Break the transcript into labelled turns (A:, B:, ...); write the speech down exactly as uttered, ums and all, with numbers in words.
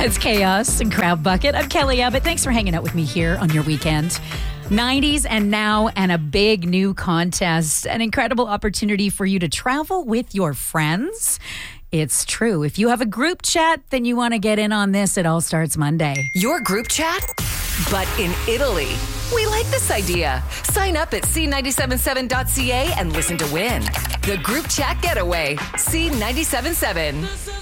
A: It's Chaos and Crowd Bucket. I'm Kelly Abbott. Thanks for hanging out with me here on your weekend. nineties and now, and a big new contest. An incredible opportunity for you to travel with your friends. It's true. If you have a group chat, then you want to get in on this. It all starts Monday.
B: Your group chat, but in Italy. We like this idea. Sign up at c nine seven seven dot c a and listen to win. The Group Chat Getaway. C nine seven seven.